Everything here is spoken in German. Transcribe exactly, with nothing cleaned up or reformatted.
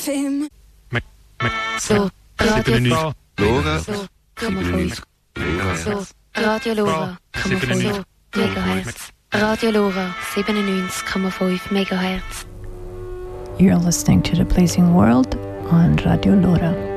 him. So, Radio Lora. So, fünfundfünfzig. So, Radio Lora, fünfundfünfzig Megahertz. Radio Lora, siebenundneunzig Komma fünf Megahertz. You're listening to The Blazing World on Radio Lora.